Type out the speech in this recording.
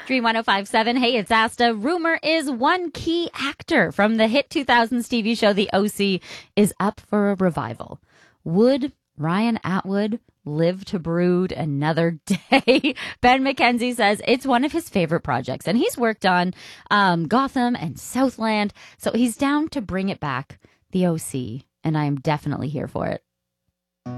Dream 1057. Hey, it's Asta. Rumor is one key actor from the hit 2000s TV show The OC is up for a revival. Would Ryan Atwood live to brood another day? Ben McKenzie says it's one of his favorite projects, and he's worked on Gotham and Southland, so he's down to bring it back, The OC, and I am definitely here for it.